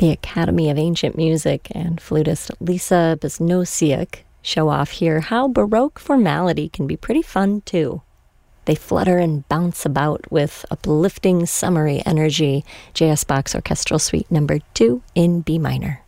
The Academy of Ancient Music and flutist Lisa Besnosiuk show off here how Baroque formality can be pretty fun too. They flutter and bounce about with uplifting summery energy. J.S. Bach's Orchestral Suite No. 2 in B minor.